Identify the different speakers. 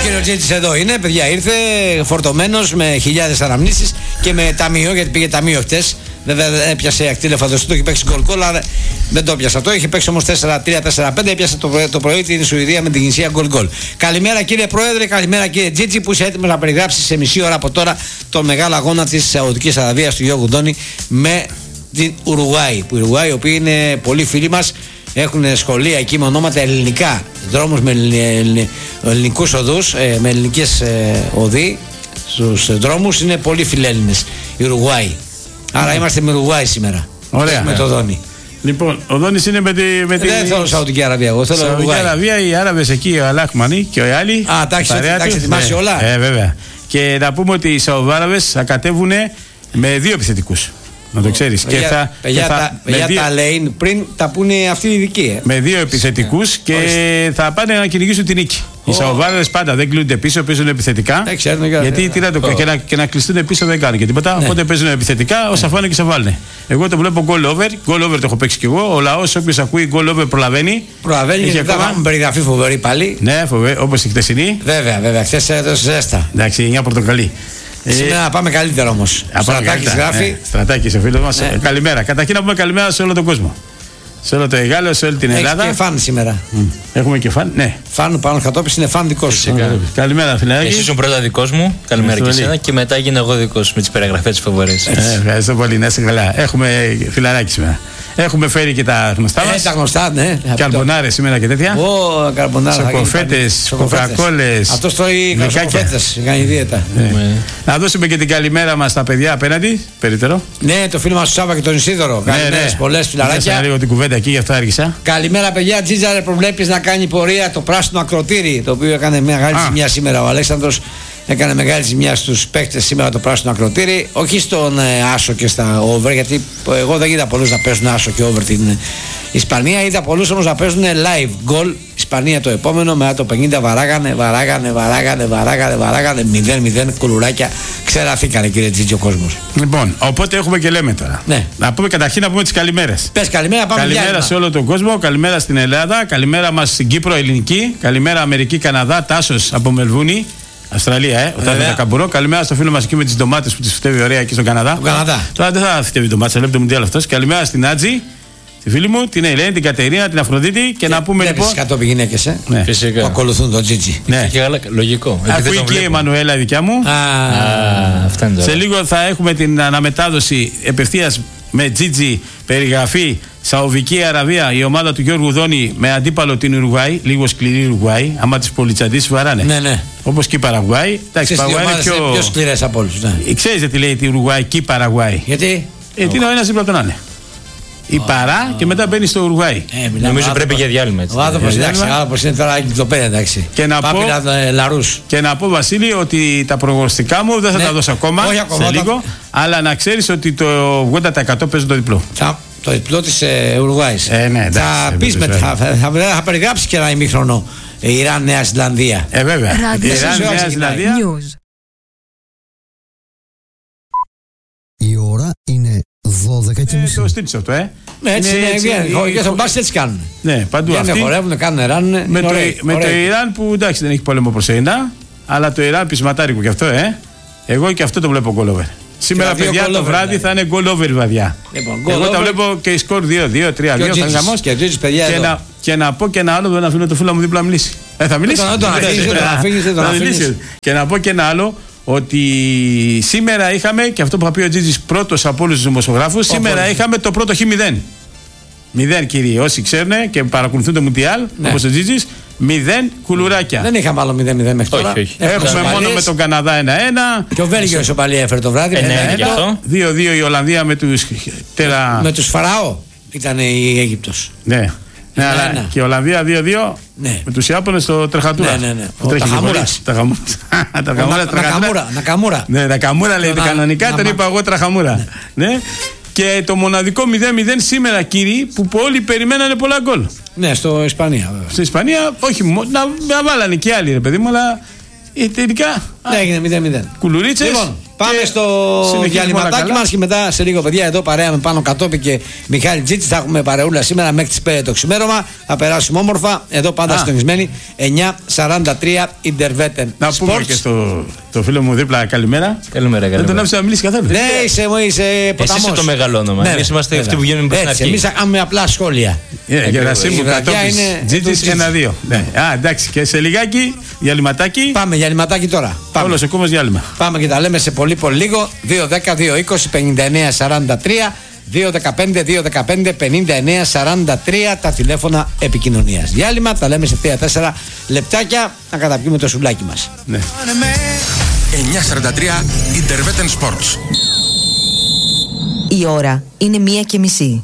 Speaker 1: και ο Τζίτσις εδώ είναι, παιδιά, ήρθε φορτωμένος με χιλιάδες αναμνήσεις και με ταμείο, γιατί πήγε ταμείο χτες. Βέβαια δεν έπιασε ακτήλιο φανταστού, είχε παίξει γκολ, αλλά δεν το έπιασε αυτό. Είχε παίξει όμως 4-3-4-5, έπιασε το πρωί την Σουηδία με την Κινησία γκολ. Καλημέρα κύριε Πρόεδρε, καλημέρα κύριε Τζίτσι, που είσαι έτοιμος να περιγράψεις σε μισή ώρα από τώρα τον μεγάλο αγώνα της Σαουδικής Αραβίας του Γιώργου Ντόνι με την Ουρουγουάη. Που οι Ουρουγουάοι, οι οποίοι είναι πολλοί φίλοι μας, έχουν σχολεία εκεί με ονόματα ελληνικά, δρόμους με ελληνικούς οδούς, με ελληνικές οδοί στους δρόμους, είναι πολύ φιλέλληνες οι Ουρουγουάοι. Άρα είμαστε με Ουρουγουάη σήμερα.
Speaker 2: Ωραία.
Speaker 1: Με το Δόνι.
Speaker 2: Λοιπόν, ο Δόνις είναι με τη.
Speaker 1: Δεν θέλω Σαουδική Αραβία, εγώ θέλω
Speaker 2: Σαουδική Αραβία, οι Άραβες εκεί, ο Αλάχμανι και οι άλλοι.
Speaker 1: Α, τα έχεις ετοιμάσει όλα.
Speaker 2: Βέβαια. Και να πούμε ότι οι Σαουδάραβες θα κατέβουν με 2 επιθετικούς. Να το ξέρεις.
Speaker 1: Παιδιά, τα λέει πριν τα πούνε αυτοί οι ειδικοί.
Speaker 2: Με 2 επιθετικούς και θα πάνε να κυνηγήσουν την νίκη. Οι Σαουδάραβες πάντα δεν κλείνονται πίσω, παίζουν επιθετικά. Γιατί και να κλειστούν πίσω δεν κάνουν και τίποτα. Οπότε παίζουν επιθετικά, όσα φάνε και σε βάλουν. Εγώ το βλέπω goal over. Goal over το έχω παίξει κι εγώ. Ο λαός, όποιος ακούει goal over, προλαβαίνει.
Speaker 1: Προλαβαίνει και θα έχουμε περιγραφή φοβερή πάλι.
Speaker 2: Ναι, όπως η χτεσινή.
Speaker 1: Βέβαια, χθες έδωσε ζέστα.
Speaker 2: Εντάξει, 9 πορτοκαλί.
Speaker 1: Σήμερα πάμε καλύτερα όμως. Στρατάκης γράφει.
Speaker 2: Στρατάκης ο φίλος μας. Καλημέρα. Καταρχήν να πούμε καλημέρα σε όλο τον κόσμο. Σε όλο το Εγάλεο, σε όλη την Ελλάδα.
Speaker 1: Έχει και φαν σήμερα.
Speaker 2: Έχουμε και φαν, ναι.
Speaker 1: Φαν πάνω Χατόπης είναι φαν δικός σου.
Speaker 2: Καλημέρα, φιλαράκι.
Speaker 3: Εσύ ήσουν πρώτα δικός μου. Καλημέρα και εσένα. Και μετά γίνω εγώ δικός με τις περιγραφές της φοβερές.
Speaker 2: Ευχαριστώ πολύ, να είσαι καλά. Έχουμε φιλαράκι σήμερα. Έχουμε φέρει και τα γνωστά μας.
Speaker 1: Τα γνωστά, ναι.
Speaker 2: Καρμπονάρες σήμερα και τέτοια. Σοκοφέτες, κοκακόλες.
Speaker 1: Αυτός τρώει σοκοφέτες, κάνει δίαιτα.
Speaker 2: Να δώσουμε και την καλημέρα μας στα παιδιά απέναντι. Περίτερο.
Speaker 1: Ναι, το φίλο μας του Σάβα και τον Ισίδωρο. Καλημέρες, πολλές φιλαράκια.
Speaker 2: Λίγο την κουβέντα εκεί, γι' αυτό άργησα.
Speaker 1: Καλημέρα, παιδιά. Τζίτζαρε, προβλέπεις να κάνει πορεία το πράσινο ακροτήρι, το οποίο έκανε μεγάλη ζημιά σήμερα ο Αλέξανδρος. Έκανε μεγάλη ζημιά στους παίκτες σήμερα το πράσινο ακροτήρι. Όχι στον άσο και στα over, γιατί εγώ δεν είδα πολλούς να παίζουν άσο και over την Ισπανία. Είδα πολλούς όμως να παίζουν live goal. Ισπανία το επόμενο, μετά το 50 βαράγανε 0-0 κουλουράκια. Ξεραφήκανε κύριε Τζίτζι ο κόσμος.
Speaker 2: Λοιπόν, οπότε έχουμε και λέμε τώρα.
Speaker 1: Ναι.
Speaker 2: Να πούμε καταρχήν να πούμε τις καλημέρες.
Speaker 1: Πες καλημέρα, πάμε.
Speaker 2: Καλημέρα σε όλο τον κόσμο, καλημέρα στην Ελλάδα, καλημέρα μας στην Κύπρο ελληνική, καλημέρα Αμερική, Καναδά, Τάσος από Μελβούνι. Αυστραλία, ο Τάδε Καμπουρό. Καλημέρα στο φίλο μας εκεί με τις ντομάτες που τις φτεύει ωραία εκεί στον Καναδά. Τώρα δεν θα φτεύει ντομάτες, θα βλέπει το Μουντιάλ αυτός. Καλημέρα στην Άτζη, τη φίλη μου, την Ελένη, την Κατερίνα, την Αφροδίτη και να πούμε λοιπόν.
Speaker 1: Κατόπιν γυναίκες,
Speaker 3: Φυσικά.
Speaker 1: Που ακολουθούν τον Τζίτζι.
Speaker 3: Ναι, λογικό.
Speaker 2: Ακούει και η Εμμανουέλα η δικιά μου. Σε λίγο θα έχουμε την αναμετάδοση απευθείας με Τζίτζι περιγραφή. Σαουδική Αραβία, η ομάδα του Γιώργου Δόνι με αντίπαλο την Ουρουγουάη, λίγο σκληρή Ουρουγουάη. Άμα τις πολυτσαντήσεις βαράνε.
Speaker 1: Ναι.
Speaker 2: Όπως και η Παραγουάη. Εντάξει, η Παραγουάη είναι
Speaker 1: πιο σκληρές από όλους. Ναι.
Speaker 2: Ξέρετε τι λέει τη Ουρουγουάη και η Παραγουάη.
Speaker 1: Γιατί?
Speaker 2: Γιατί είναι ο ένας δίπλα από τον άλλο. Η Παρά και μετά μπαίνει στο Ουρουγουάη.
Speaker 3: Νομίζω πρέπει για διάλειμμα έτσι.
Speaker 1: Ο άνθρωπος είναι τώρα εγκυκλοπαίδια, εντάξει.
Speaker 2: Και να πω, Βασίλη, ότι τα προγνωστικά μου δεν θα τα δώσω ακόμα. Σε λίγο. Αλλά να ξέρεις ότι το 80% παίζουν το διπλό.
Speaker 1: Το διπλό της Ουρουγουάης.
Speaker 2: Ναι,
Speaker 1: θα πεις θα περιγράψει και ένα ημίχρονο Ιράν-Νέα Ζηλανδία.
Speaker 2: Βέβαια. Ιράν-Νέα Ζηλανδία.
Speaker 4: Η ώρα είναι 12:30.
Speaker 2: Το στήριξε αυτό,
Speaker 1: Έτσι είναι, για τον μπάσκετ έτσι κάνουν.
Speaker 2: Ναι, παντού αυτοί.
Speaker 1: Χορεύουν, κάνουν ράνουν.
Speaker 2: Με το Ιράν που εντάξει δεν έχει πόλεμο προς Ειρηνά, αλλά το Ιράν πεισματάρικο κι αυτό, Εγώ και αυτό το βλέπω goal over. Σήμερα, παιδιά, το βράδυ θα είναι goal over βαδιά. Εγώ τα βλέπω και η σκορ 2-2, 3-2. Θα είναι γαμός. Και να πω και ένα άλλο, δεν αφήνω το φίλο μου δίπλα να μιλήσει. Θα μιλήσει. Και να πω και ένα άλλο, ότι σήμερα είχαμε, και αυτό που θα πει ο Τζίτζης πρώτος από όλους τους δημοσιογράφους, σήμερα είχαμε το πρώτο Χ0. 0 κύριοι, όσοι ξέρουν και παρακολουθούν το Μουντιάλ, όπως ο Τζίτζης, 0 κουλουράκια.
Speaker 1: Δεν είχαμε άλλο 0-0 μέχρι τώρα.
Speaker 3: Όχι.
Speaker 2: Έχουμε μόνο με τον Καναδά 1-1.
Speaker 1: Και ο Βέλγιο ισοπαλία έφερε το βράδυ.
Speaker 2: 2-2 η Ολλανδία με τους
Speaker 1: Με τους Φαραώ ήταν η Αίγυπτος.
Speaker 2: Ναι. Αλλά και η Ολλανδία 2-2 με τους Ιάπωνες στο Τρεχατούρα.
Speaker 1: Νακαμούρα.
Speaker 2: Ναι, Νακαμούρα λέει κανονικά, τον είπα εγώ Τραχαμούρα. Και το μοναδικό 0-0 σήμερα, κύριοι, που όλοι περιμένανε πολλά γκολ.
Speaker 1: Ναι, στο Ισπανία, βέβαια.
Speaker 2: Στην Ισπανία, όχι μόνο. Να βάλανε και άλλοι, ρε παιδί μου, αλλά τελικά.
Speaker 1: Ναι, έγινε 0-0.
Speaker 2: Κουλουρίτσες.
Speaker 1: Λοιπόν, Πάμε στο διαλυματάκι μας και μετά σε λίγο, παιδιά, εδώ παρέα με Πάνο Κατόπη και Μιχάλη Τζίτση. Θα έχουμε παρεούλα σήμερα μέχρι τις 5 το ξημέρωμα. Θα περάσουμε όμορφα. Εδώ πάντα συντονισμένοι. 9:43 Ιντερβέτεν.
Speaker 2: Να πούμε και στο φίλο μου δίπλα καλημέρα.
Speaker 3: Καλημέρα.
Speaker 2: Δεν τον άφησα να μιλήσει καθόλου.
Speaker 1: Ναι, είσαι ποταμός.
Speaker 3: Εσύ είσαι το μεγάλο όνομα. Εμείς είμαστε αυτοί που γίνουν πριν.
Speaker 1: Έτσι, εμείς θα κάνουμε απλά σχόλια.
Speaker 2: Γερασίμου Κατόπης Τζίτζης 1-2. Εντάξει, και σε λιγάκι διαλυματάκι.
Speaker 1: Πάμε διαλυματάκι τώρα.
Speaker 2: Όλος ο κόμμος διάλειμμα.
Speaker 1: Πάμε και τα λέμε σε πολύ λίγο. 2-10-2-20-59-43 2-15-2-15-59-43 τα τηλέφωνα επικοινωνίας. Διάλειμμα, τα λέμε σε 3-4 λεπτάκια να καταπιούμε το σουβλάκι μας.
Speaker 2: Ναι.
Speaker 5: 9:43 Interveten Sports.
Speaker 6: Η ώρα είναι 1:30.